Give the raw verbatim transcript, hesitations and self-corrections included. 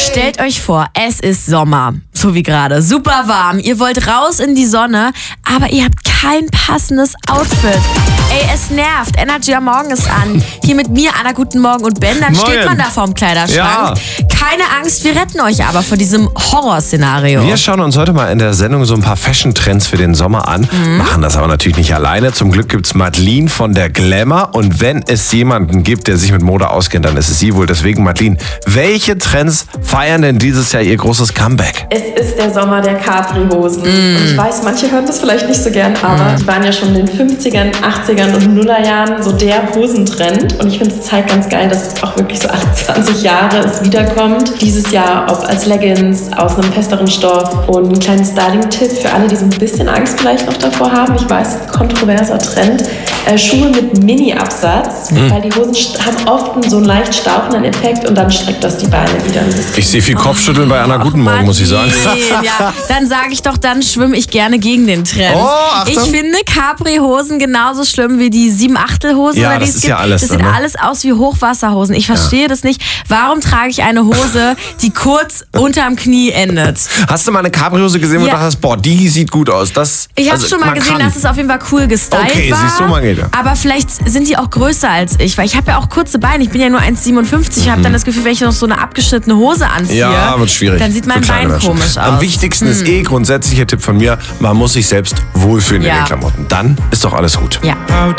Stellt euch vor, es ist Sommer, so wie gerade, super warm. Ihr wollt raus in die Sonne, aber ihr habt kein passendes Outfit. Ey, es nervt. Energy am Morgen ist an. Hier mit mir, Anna, guten Morgen und Ben. Dann Morgen. steht man da vorm Kleiderschrank. Ja. Keine Angst, wir retten euch aber vor diesem Horrorszenario. Wir schauen uns heute mal in der Sendung so ein paar Fashion-Trends für den Sommer an. Mhm. Machen das aber natürlich nicht alleine. Zum Glück gibt's Madeline von der Glamour. Und wenn es jemanden gibt, der sich mit Mode auskennt, dann ist es sie wohl. Deswegen, Madeline, welche Trends feiern denn dieses Jahr ihr großes Comeback? Es ist der Sommer der Capri-Hosen. Mm. Und ich weiß, manche hören das vielleicht nicht so gern, aber die waren ja schon in den fünfzigern, achtzigern und Nullerjahren so der Hosentrend. Und ich finde, es zeigt ganz geil, dass auch wirklich so alle zwanzig Jahre es wiederkommt. Dieses Jahr, ob als Leggings, aus einem festeren Stoff. Und ein kleiner Styling-Tipp für alle, die so ein bisschen Angst vielleicht noch davor haben. Ich weiß, kontroverser Trend. Äh, Schuhe mit Mini-Absatz, mm. weil die Hosen haben oft einen so einen leicht stauchenden Effekt und dann streckt das die Beine wieder ein bisschen. Ich sehe viel Kopfschütteln bei Anna Guten Morgen, muss ich sagen. Ja, dann sage ich doch, dann schwimme ich gerne gegen den Trend. Oh, Achtung. Ich finde Capri-Hosen genauso schlimm wie die Sieben-Achtel-Hosen. Ja, oder die das es ist gibt. ja alles. Das sieht ne? alles aus wie Hochwasserhosen. Ich verstehe ja. das nicht. Warum trage ich eine Hose, die kurz unterm Knie endet? Hast du mal eine Capri-Hose gesehen, wo Ja. du dachtest, boah, die sieht gut aus? Das, Ich habe also, schon mal man gesehen, kann. dass es auf jeden Fall cool gestylt Okay, war. siehst du, man geht ja. Aber vielleicht sind die auch größer als ich, weil ich habe ja auch kurze Beine. Ich bin ja nur eins Komma siebenundfünfzig. Ich habe dann das Gefühl, wenn ich noch so eine abgeschnittene Hose anziehe, Ja, wird schwierig. dann sieht mein Für kleine Bein Menschen. komisch aus. Am wichtigsten ist eh grundsätzlicher Tipp von mir, man muss sich selbst wohlfühlen Ja. in den Klamotten. Dann ist doch alles gut. Ja.